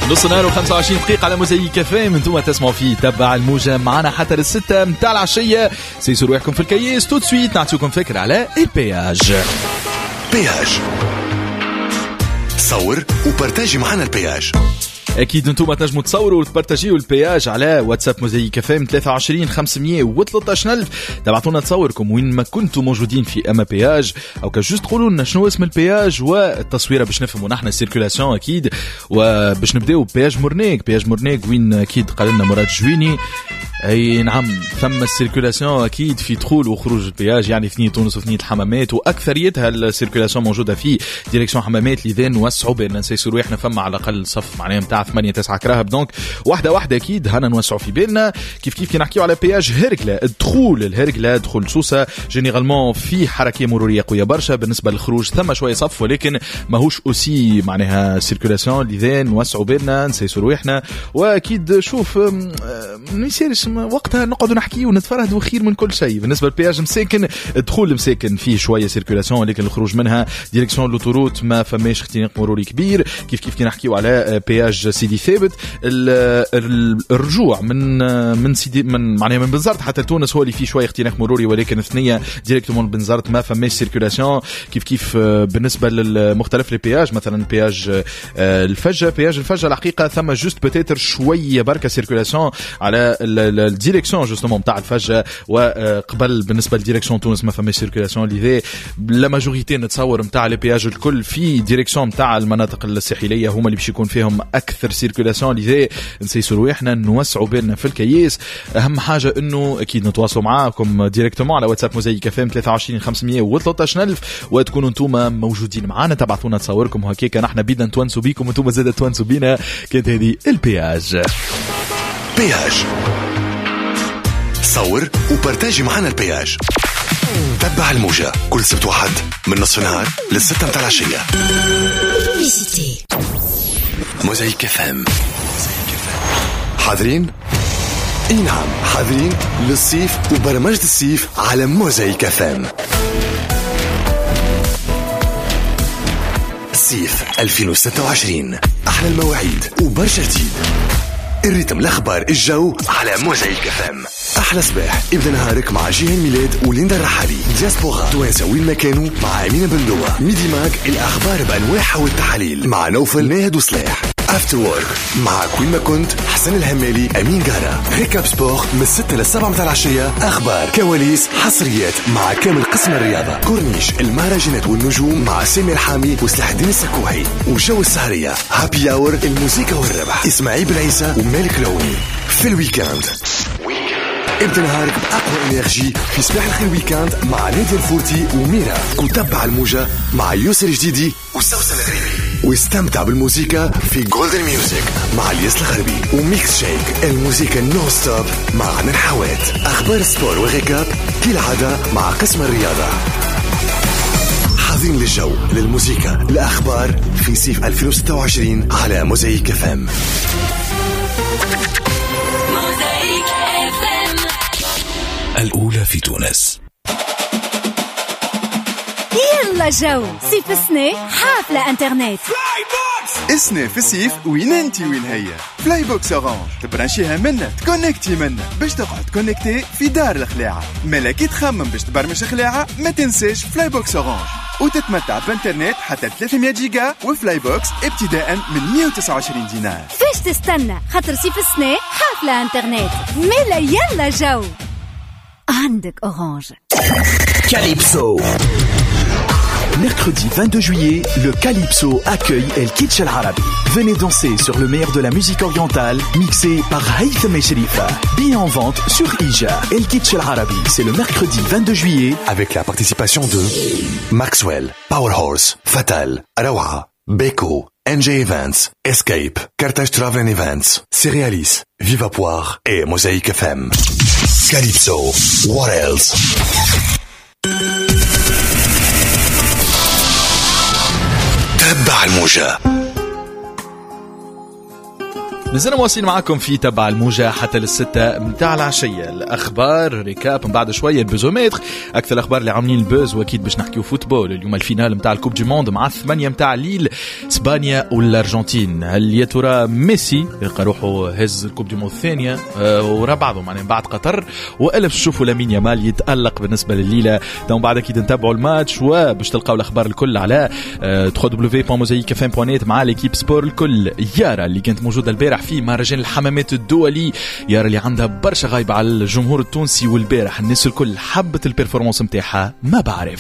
نص نهار و25 دقيقة على موزايك FM. انتم تسمعوا فيه تبع الموجة معنا حتى للستة متاع العشية. سيسوا روحكم في الكيس تو سويت نعطيكم فكرة على البياج. بياج صور وبرتاجي معنا البياج. اكيد انتم تنجموا تصوروا وتبارتاجيوا البياج على واتساب موزايك FM 23 513 تبعتونا تصوركم وين ما كنتم موجودين في اما بياج او كجوست تقولوا لنا شنو اسم البياج والتصويره باش نفهموا نحن السيركولاسيون اكيد. وباش نبداو بياج مورنيك وين اكيد قال لنا مراد جويني. اي نعم ثم السيركولاسيون اكيد في دخول وخروج البياج، يعني ثنية تونس وثنية الحمامات، واكثريتها السيركولاسيون موجوده في ديريكسيون حمامات. لذا نوسعوا بان نسيسوا احنا فما على الاقل صف معناها نتاع 8-9 كراهب. دونك واحده اكيد هنا نوسعوا في بالنا. كيف كي نحكيو على بياج هرقله، الدخول دخول سوسه جينيرالمون في حركه مروريه قويه برشا. بالنسبه للخروج ثم شويه صف ولكن ماهوش اوسي معناها سيركولاسيون. لذا نوسعوا بالنا نسيسوا احنا. واكيد شوف ما يصيرش وقتها نقعدوا نحكي ونتفرهدوا خير من كل شيء. بالنسبه للبياج مساكن، الدخول مساكن فيه شويه سيركولاسيون ولكن الخروج منها ديريكسيون لوتوروت ما فماش اختناق مروري كبير. كيف نحكيو على بياج سيدي ثابت. الرجوع من سيدي من معناها من بنزرت حتى تونس هو اللي فيه شويه اختناق مروري، ولكن الثنيه ديريكتومون بنزرت ما فماش سيركولاسيون. كيف بالنسبه للمختلف البياج مثلا بياج الفجه الحقيقه ثم جوست بتاتر شويه بركه سيركولاسيون على الديريكسيون جوستومون نتاع الفجه. وقبل بالنسبه لديريكسيون تونس ما فماش سيركولاسيون. لذا لا ماجوريتي نتصور نتاع لي بياج الكل في ديريكسيون نتاع المناطق الساحليه هما اللي باش يكون فيهم اكثر سيركولاسيون. لذا نسيسوا رواحنا نوسعوا بالنا في الكيس. اهم حاجه انه اكيد نتواصلوا معاكم ديريكتومون على واتساب موزايك FM 23 513 وتكونوا انتم موجودين معنا. تبعثونا تصوركم وهكيك نحن بدنا نتونسوا بيكم وانتم زاد تونسوا بينا. كانت هذه البياج. صور وبرتاجي معنا البياج. تبع الموجة كل سبت واحد من نصف النهار للستة متاع العشية. موزايك FM. حاضرين؟ اي نعم حاضرين للصيف وبرمجة الصيف على موزايك FM. صيف 2026 أحلى المواعيد وبرشا جديد. الريتم الأخبار الجو على موزايك FM. أحلى صباح ابدأ نهارك مع جيهان ميلاد وليندا الرحالي. دياسبورا توانسة وين ما كانوا مع أمينة بندوة. ميدي ماك الأخبار بأنواعها والتحاليل مع نوفل ناهد وصلاح. افتر وورك مع كوين ما كنت حسن الهمالي أمين قارة. ريكاب سبور من 6 ل7 متاع العشية. أخبار كواليس حصريات مع كامل قسم الرياضة. كورنيش المهرجانات والنجوم مع سامي الحامي وسلاح الدين السكوحي. وجو السهرية هابي اور الموسيقى والربح إسماعيل بن عيسى ومالك لوني. في الويكاند ابدأ نهارك بأقوى انرجي في صباح الخير ويكاند مع نادي الفورتي وميرا. وتبع الموجة مع يوسر جديدي وسوسن الغريبي. واستمتع بالموسيقى في جولدن ميوزك مع الياس الغربي وميكس شيك الموسيقى نو ستوب مع عدن حوات. أخبار سبور وغيكاب كالعادة مع قسم الرياضة. حاضرين للجو للموسيقى الأخبار في صيف 2026 على موزايك FM. الأولى في تونس. يلا جو صيف السنة حافلة انترنت. السنة في الصيف وين انتي وين هي فلاي بوكس اورانج. تبرانشيها منا تكونكتي منا باش تقعد كونكتي في دار الخلاعة. ملاكي تخمم باش تبرمج خلاعة ما تنساش فلاي بوكس اورانج وتتمتع بانترنت حتى 300 جيجا وفلاي بوكس ابتداء من 129 دينار. فاش تستنى خاطر صيف السنة حافلة انترنت. ملا يلا جو عندك اورانج. Calypso. Mercredi 22 juillet, le Calypso accueille El Kitsch El Arabi. Venez danser sur le meilleur de la musique orientale, mixé par Haytham et Sherifa. Billets en vente sur Ija. El Kitsch El Arabi, c'est le mercredi 22 juillet. Avec la participation de Maxwell, Powerhorse, Fatal, Arawa, Beko, NJ Events, Escape, Carthage Travel Events, Cerealis, Viva Poire et Mosaïque FM. Calypso, what else? تبع الموجة. مازلنا مواصلين معكم في تبع الموجة حتى للستة متاع العشية. الأخبار ريكاب من بعد شوية البوزومتر أكثر الأخبار اللي عاملين البوز، وأكيد باش نحكيو فوتبول. اليوم الفينال متاع الكوب دي موند مع 8 متاع ليل إسبانيا والأرجنتين. هل يا ترى ميسي يلقى روحه هز الكوب دي موند الثانية ورا بعضهم يعني بعد قطر، وإلا باش تشوفوا لامين يامال يتألق بالنسبة لليلة؟ دون بعد أكيد نتابعوا الماتش، وباش تلقاو الأخبار الكل على www.mosaicfm.net مع ليكيب سبور الكل. يارا اللي كانت موجودة البارح في مهرجان الحمامات الدولي، يارا اللي عندها برشا غايبة على الجمهور التونسي، والبارح الناس الكل حبت البرفورمانس متاعها. ما بعرف